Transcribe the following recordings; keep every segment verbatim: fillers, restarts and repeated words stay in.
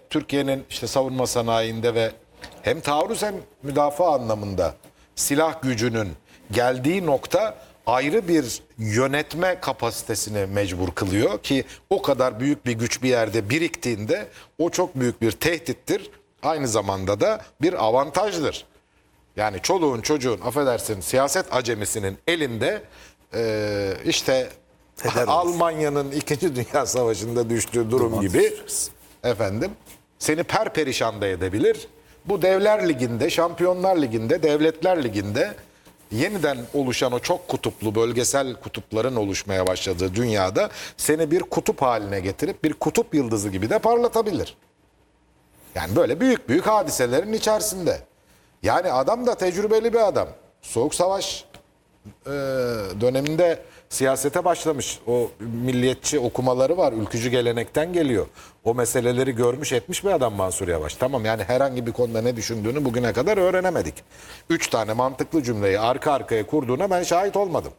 Türkiye'nin işte savunma sanayinde ve hem taarruz hem müdafaa anlamında silah gücünün geldiği nokta ayrı bir yönetme kapasitesine mecbur kılıyor ki o kadar büyük bir güç bir yerde biriktiğinde o çok büyük bir tehdittir. Aynı zamanda da bir avantajdır. Yani çoluğun çocuğun affedersin siyaset acemisinin elinde e, işte Almanya'nın İkinci Dünya Savaşı'nda düştüğü durum Duman gibi düşürüz. efendim seni perperişan da edebilir. Bu Devler Ligi'nde, Şampiyonlar Ligi'nde, Devletler Ligi'nde yeniden oluşan o çok kutuplu bölgesel kutupların oluşmaya başladığı dünyada seni bir kutup haline getirip bir kutup yıldızı gibi de parlatabilir. Yani böyle büyük büyük hadiselerin içerisinde. Yani adam da tecrübeli bir adam. Soğuk Savaş e, döneminde siyasete başlamış. O milliyetçi okumaları var. Ülkücü gelenekten geliyor. O meseleleri görmüş etmiş bir adam Mansur Yavaş. Tamam yani herhangi bir konuda ne düşündüğünü bugüne kadar öğrenemedik. Üç tane mantıklı cümleyi arka arkaya kurduğuna ben şahit olmadım.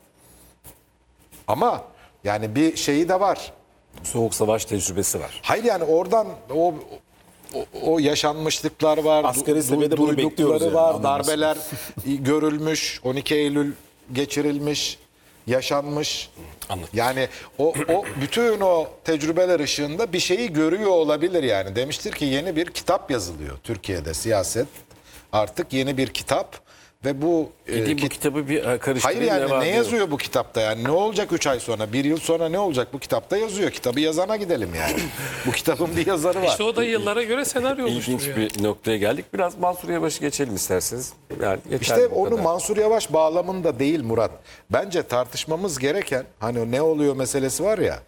Ama yani bir şeyi de var. Soğuk savaş tecrübesi var. Hayır yani oradan o o, o yaşanmışlıklar var, Asgari du- seviyede bunu bekliyoruz duydukları yani, var, anlaması. darbeler görülmüş, on iki Eylül geçirilmiş, yaşanmış. Anladım. Yani o, o bütün o tecrübeler ışığında bir şeyi görüyor olabilir yani. Demiştir ki yeni bir kitap yazılıyor Türkiye'de siyaset. Artık yeni bir kitap ve bu e, Gideyim bu kit- kitabı bir e, karıştırayım. Hayır yani var ne diyor. yazıyor bu kitapta yani ne olacak üç ay sonra bir yıl sonra ne olacak bu kitapta yazıyor kitabı yazana gidelim yani bu kitabın bir yazarı var. İşte o da yıllara göre senaryo İlginç oluşturuyor. bir noktaya geldik. Biraz Mansur Yavaş'ı geçelim isterseniz. Yani yeter İşte bu onu kadar. Mansur Yavaş bağlamında değil Murat. Bence tartışmamız gereken hani ne oluyor meselesi var ya.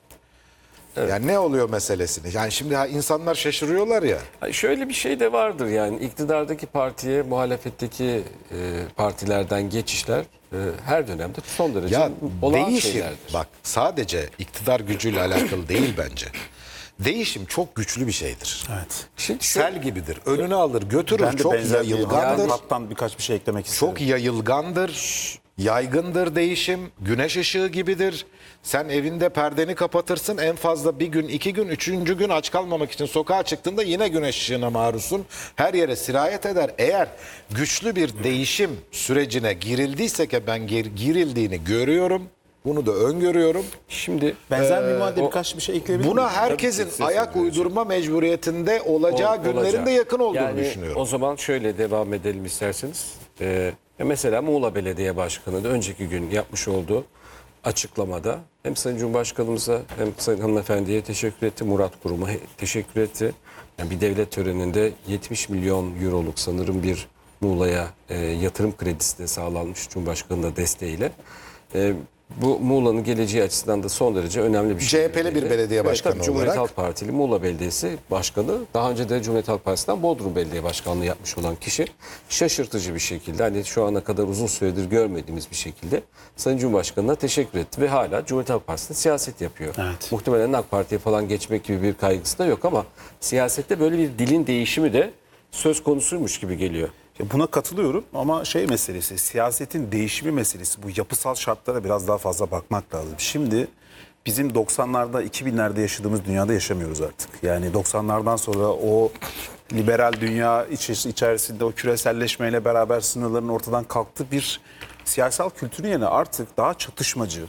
Yani ne oluyor meselesini. Yani şimdi ha, insanlar şaşırıyorlar ya. Ay, şöyle bir şey de vardır yani iktidardaki partiye muhalefetteki e, partilerden geçişler e, her dönemde son derece Ya olağan değişim şeylerdir. bak sadece iktidar gücüyle alakalı değil bence. Değişim çok güçlü bir şeydir. Evet. Şimdi şu- Sel gibidir. Önünü alır götürür. Ben de Çok benzer bir yayılgandır. hattan birkaç bir şey eklemek istiyorum. Çok yayılgandır, yaygındır değişim, güneş ışığı gibidir. Sen evinde perdeni kapatırsın en fazla bir gün, iki gün, üçüncü gün aç kalmamak için sokağa çıktığında yine güneş ışığına maruzsun. Her yere sirayet eder. Eğer güçlü bir değişim sürecine girildiyse ki ben gir- girildiğini görüyorum, bunu da öngörüyorum. Şimdi Benzer Ee, bir madde o- birkaç bir şey ekleyebilir miyim? Buna herkesin Tabii ki, ayak siz söylüyorsunuz. uydurma mecburiyetinde olacağı Ol- günlerin olacak. de yakın olduğunu Yani düşünüyorum. O zaman şöyle devam edelim isterseniz. Ee, mesela Muğla Belediye Başkanı da önceki gün yapmış olduğu açıklamada hem Sayın Cumhurbaşkanımıza hem Sayın Hanımefendiye teşekkür etti. Murat Kurum'a he- teşekkür etti. Yani bir devlet töreninde yetmiş milyon euroluk sanırım bir Muğla'ya e, yatırım kredisi de sağlanmış Cumhurbaşkanı'nın da desteğiyle. E, bu Muğla'nın geleceği açısından da son derece önemli bir şey. C H P'li bir belediye başkanı tabii Cumhuriyet olarak. Halk Partili Muğla Belediyesi Başkanı, daha önce de Cumhuriyet Halk Partisi'nden Bodrum Belediye Başkanlığı yapmış olan kişi şaşırtıcı bir şekilde hani şu ana kadar uzun süredir görmediğimiz bir şekilde Sayın Cumhurbaşkanı'na teşekkür etti ve hala Cumhuriyet Halk Partisi'nde siyaset yapıyor. Evet. Muhtemelen AK Parti'ye falan geçmek gibi bir kaygısı da yok ama siyasette böyle bir dilin değişimi de söz konusuymuş gibi geliyor. Ya buna katılıyorum ama şey meselesi, siyasetin değişimi meselesi, bu yapısal şartlara biraz daha fazla bakmak lazım. Şimdi bizim doksanlarda, iki binlerde yaşadığımız dünyada yaşamıyoruz artık. Yani doksanlardan sonra o liberal dünya iç- içerisinde o küreselleşmeyle beraber sınırların ortadan kalktığı bir siyasal kültürün yerine artık daha çatışmacı,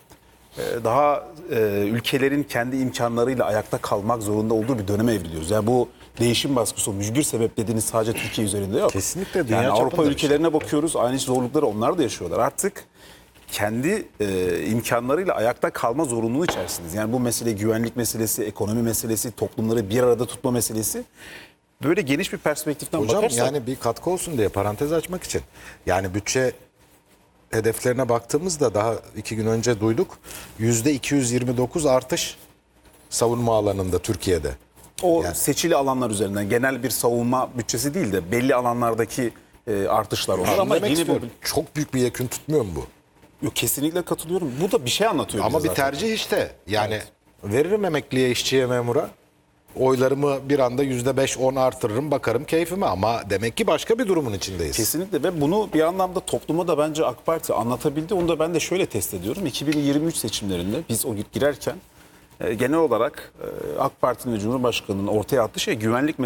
e, daha e, ülkelerin kendi imkanlarıyla ayakta kalmak zorunda olduğu bir döneme evriliyoruz. Yani bu değişim baskısı, o mücbir sebep dediğiniz sadece Türkiye üzerinde yok. Kesinlikle dünya Yani Avrupa çapında bir ülkelerine bakıyoruz, aynı zorlukları onlar da yaşıyorlar. Artık kendi e, imkanlarıyla ayakta kalma zorunluluğu içerisindeyiz. Yani bu mesele güvenlik meselesi, ekonomi meselesi, toplumları bir arada tutma meselesi. Böyle geniş bir perspektiften Hocam bakarsak... yani bir katkı olsun diye parantez açmak için. Yani bütçe hedeflerine baktığımızda daha iki gün önce duyduk. yüzde iki yüz yirmi dokuz artış savunma alanında Türkiye'de. O Yani- seçili alanlar üzerinden genel bir savunma bütçesi değil de belli alanlardaki e, artışlar olur. Ama Ama demek yine bu, istiyorum, çok büyük bir yekün tutmuyor mu bu? Yok, kesinlikle katılıyorum. Bu da bir şey anlatıyor Ama bize bir zaten. tercih işte. Yani veririm emekliye, işçiye, memura. Oylarımı bir anda yüzde beş on artırırım, bakarım keyfime. Ama demek ki başka bir durumun içindeyiz. Kesinlikle ve bunu bir anlamda topluma da bence AK Parti anlatabildi. Onu da ben de şöyle test ediyorum. iki bin yirmi üç seçimlerinde biz o girerken e, genel olarak e, AK Parti'nin ve Cumhurbaşkanı'nın ortaya attığı şey güvenlik